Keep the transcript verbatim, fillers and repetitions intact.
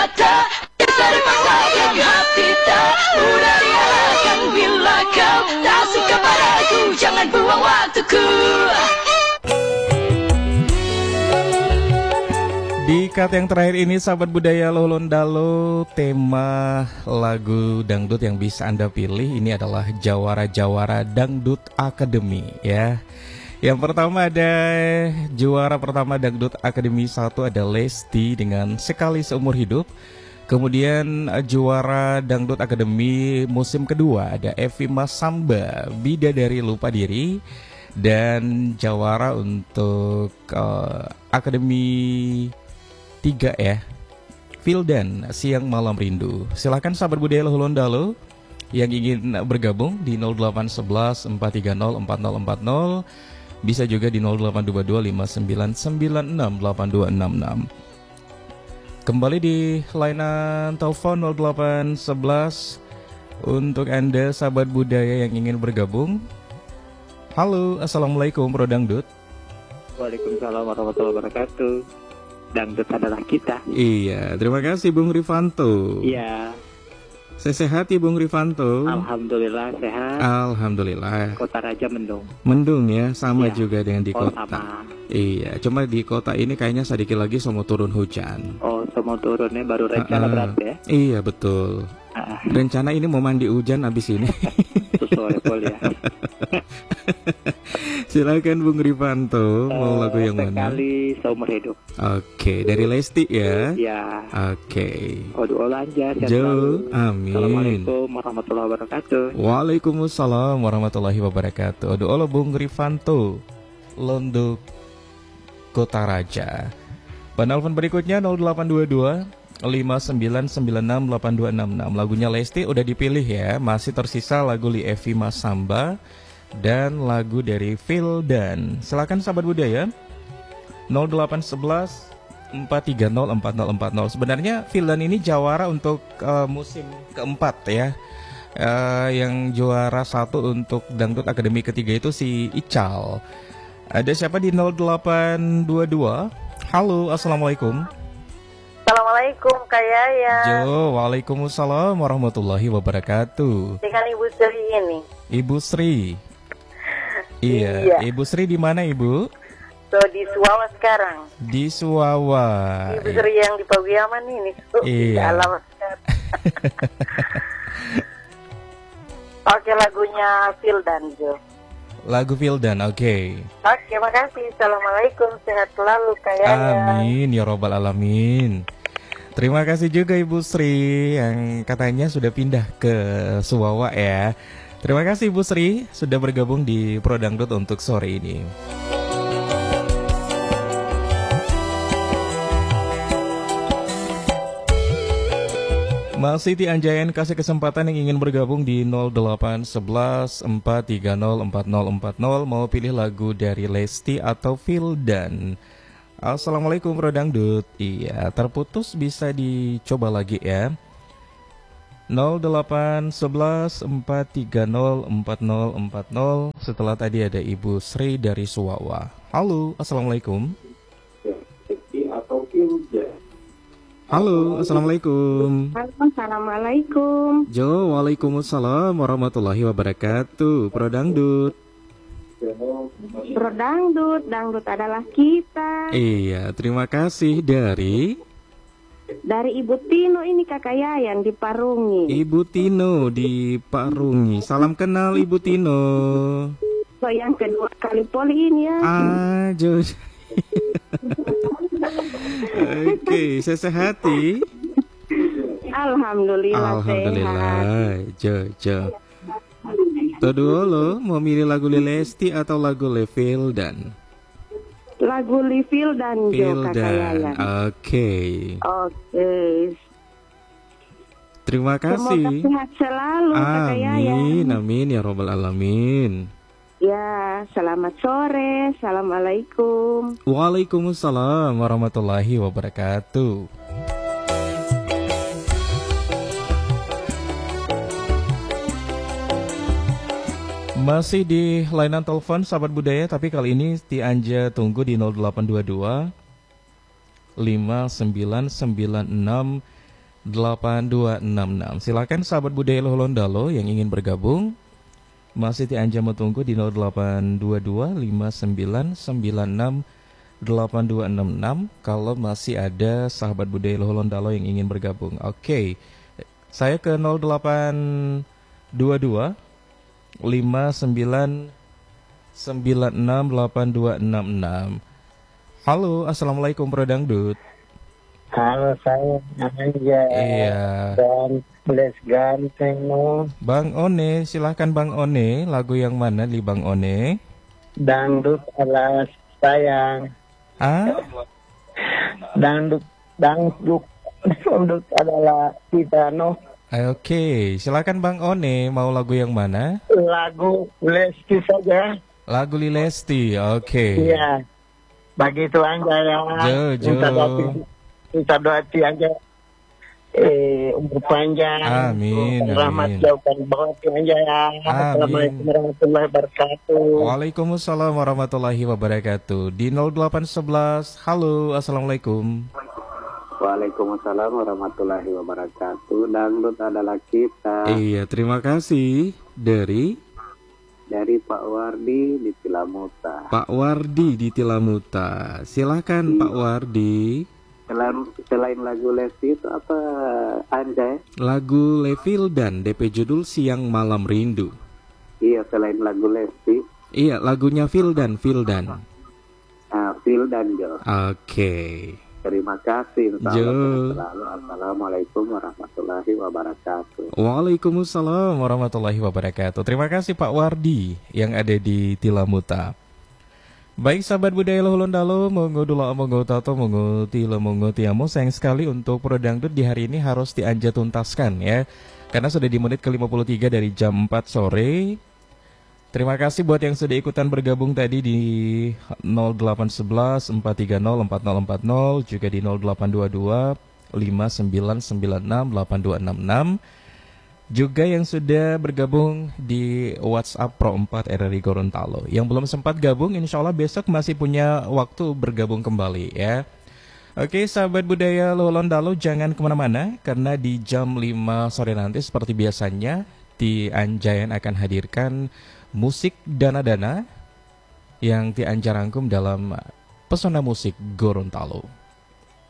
mata, terpaksa yang hati tak mudah diarahkan. Bila kau tak suka padaku, jangan buang waktuku. Di cut yang terakhir ini sahabat budaya Lolondalo, tema lagu dangdut yang bisa Anda pilih ini adalah Jawara-Jawara Dangdut Academy ya. Yang pertama ada juara pertama Dangdut Academy satu ada Lesti dengan Sekali Seumur Hidup. Kemudian juara Dangdut Academy musim kedua ada Evi Masamba, Bidadari Lupa Diri. Dan jawara untuk uh, Akademi tiga ya, Vildan Siang Malam Rindu. Silahkan sahabat budaya Lolondalo yang ingin bergabung di nol delapan satu satu empat tiga nol empat nol empat nol. Bisa juga di nol delapan dua dua lima sembilan sembilan enam delapan dua enam enam. Kembali di layanan telepon nol delapan satu satu untuk Anda sahabat budaya yang ingin bergabung. Halo, assalamualaikum Bro Dangdut. Waalaikumsalam warahmatullahi wabarakatuh. Dangdut adalah kita. Iya, terima kasih Bung Rifanto. Iya. Saya sehat ya Bung Rifanto. Alhamdulillah sehat. Alhamdulillah. Kota Raja mendung. Mendung ya, sama Iya. juga dengan di Oh, kota. sama. Iya, cuma di kota ini kayaknya sedikit lagi mau turun hujan. Oh, semua turunnya baru rencana Ah, ah. berarti ya. Iya betul. Ah, Rencana ini mau mandi hujan abis ini. sesuai pol ya. Silakan Bung Rifanto, mau lagu yang mana? Sekali Seumur Hidup. Oke, dari Lesti ya. Ya. Oke. Waduh, olanja. sehat Jo, selalu. amin. Assalamualaikum warahmatullahi wabarakatuh. Waalaikumsalam warahmatullahi wabarakatuh. Aduh, Allah Bung Rifanto, Londo Kota Raja. Penelpon berikutnya nol delapan dua dua lima sembilan sembilan enam delapan dua enam enam. Lagunya Lesti udah dipilih ya. Masih tersisa lagu Li Evi Masamba dan lagu dari Vildan. Silakan sahabat budaya nol delapan satu satu empat tiga nol empat nol empat nol. Sebenarnya Vildan ini jawara untuk uh, musim keempat ya. Uh, yang juara satu untuk Dangdut Akademi ketiga itu si Ical. Ada siapa di nol delapan dua dua? Halo, assalamualaikum. Assalamualaikum Kak Yaya. Jo, waalaikumsalam warahmatullahi wabarakatuh. Dengan Ibu Sri ini. Ibu Sri. Iya, Iya. Ibu Sri di mana Ibu? So di Suawa sekarang. Di Suwawa. Ibu Sri yang di Pawiaman ini. So, Iya. Alamat sekarang. Oke, lagunya Vildan Jo. Lagu Vildan, oke. Oke, makasih. Assalamualaikum, sehat selalu Kak Yaya. Amin ya robbal alamin. Terima kasih juga Ibu Sri yang katanya sudah pindah ke Suwawa ya. Terima kasih Ibu Sri sudah bergabung di Pro Dangdut untuk sore ini. Masih di Anjayan kasih kesempatan yang ingin bergabung di nol delapan satu satu empat tiga nol empat nol empat nol. Mau pilih lagu dari Lesti atau Vildan. Assalamualaikum Bro Dangdut. Iya, terputus, bisa dicoba lagi ya. nol delapan satu satu empat tiga nol empat nol empat nol. Setelah tadi ada Ibu Sri dari Suwawa. Halo, assalamualaikum. Halo, assalamualaikum. Assalamualaikum. Jo, waalaikumsalam warahmatullahi wabarakatuh. Pro Dangdut. Pro Dangdut, Dangdut adalah kita. Iya, terima kasih dari Dari Ibu Tino ini Kakak Yayan di Parungi. Ibu Tino di Parungi. Salam kenal Ibu Tino. So yang kedua kali poli ini ya. Ah, Jo. Oke, saya sehati. Alhamdulillah, sehat. Alhamdulillah. Jo, Jo. Tuh dulu, mau milih lagu Lesti atau lagu Vildan? Lagu Li Vildan Jo Kakak Vildan. Yayan. Oke. Oke. Terima Semoga kasih. sehat selalu Kakak Yayan. Amin, amin ya robbal alamin. Ya, selamat sore. Assalamualaikum. Waalaikumsalam warahmatullahi wabarakatuh. Masih di layanan telepon sahabat budaya, tapi kali ini Ti Anja tunggu di nol delapan dua dua lima sembilan sembilan enam delapan dua enam enam. Silakan sahabat budaya Loholontalo yang ingin bergabung. Masih Tianja tunggu di nol delapan dua dua lima sembilan sembilan enam delapan dua enam enam kalau masih ada sahabat budaya Loholontalo yang ingin bergabung. Oke. Saya ke nol delapan dua dua lima sembilan sembilan enam delapan dua enam enam. Halo, assalamualaikum Bro Dangdut. Halo, saya Anja. Iya. Dan Les Ganteng. Bang One, silahkan Bang One. Lagu yang mana nih Bang One? Dangdut adalah sayang. Ah? Dangdut, dangdut, dangdut adalah kita no. Oke, silakan Bang One. Mau lagu yang mana? Lagu Lesti saja. Lagu Lesti, oke. Iya. Begitu aja ya. Jo, jo. Minta doa, minta doa aja. Eh, umur panjang. Amin, Rahmat amin. jauhkan banget aja ya. Assalamualaikum warahmatullahi wabarakatuh. Waalaikumsalam warahmatullahi wabarakatuh. Di nol delapan sebelas. Halo, assalamualaikum. Waalaikumsalam warahmatullahi wabarakatuh. Dangdut adalah kita. Iya, terima kasih. Dari Dari Pak Wardi di Tilamuta. Pak Wardi di Tilamuta. Silakan Pak Wardi. Selain, selain lagu Lesti itu apa Anjay? Lagu Levildan, D P judul Siang Malam Rindu. Iya, selain lagu Lesti. Iya, lagunya Vildan, Vildan. Nah, Phil dan Jo. Oke. Terima kasih. Insya Jo. Allah selalu. Assalamualaikum warahmatullahi wabarakatuh. Waalaikumsalam warahmatullahi wabarakatuh. Terima kasih Pak Wardi yang ada di Tilamuta. Baik sahabat budaya Loholontalo, monggo dula monggo tato monggo tilo monggo tiamo. Sayang sekali untuk Pro Dangdut di hari ini harus dianja tuntaskan ya. Karena sudah di menit ke lima puluh tiga dari jam empat sore. Terima kasih buat yang sudah ikutan bergabung tadi di nol delapan sebelas empat tiga nol empat nol empat nol, juga di nol delapan dua dua lima sembilan sembilan enam delapan dua enam enam. Juga yang sudah bergabung di WhatsApp Pro empat R R I Gorontalo. Yang belum sempat gabung, insya Allah besok masih punya waktu bergabung kembali ya. Oke sahabat budaya Loholontalo, jangan kemana-mana. Karena di jam lima sore nanti seperti biasanya Ti Anjayan akan hadirkan musik dana-dana yang Ti Anja rangkum dalam Pesona Musik Gorontalo.